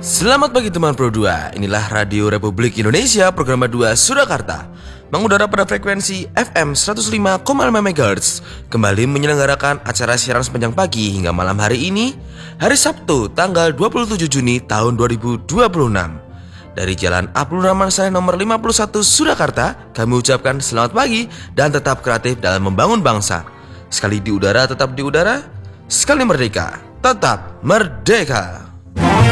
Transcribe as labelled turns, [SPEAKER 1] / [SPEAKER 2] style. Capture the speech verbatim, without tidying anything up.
[SPEAKER 1] Selamat pagi teman Pro dua, inilah Radio Republik Indonesia program dua Surakarta, mengudara pada frekuensi F M seratus lima koma lima MHz, kembali menyelenggarakan acara siaran sepanjang pagi hingga malam hari ini, hari Sabtu tanggal dua puluh tujuh Juni tahun dua ribu dua puluh enam. Dari Jalan Abdul Rahman Saleh nomor lima puluh satu Surakarta, kami ucapkan selamat pagi dan tetap kreatif dalam membangun bangsa. Sekali di udara tetap di udara, sekali merdeka tetap merdeka.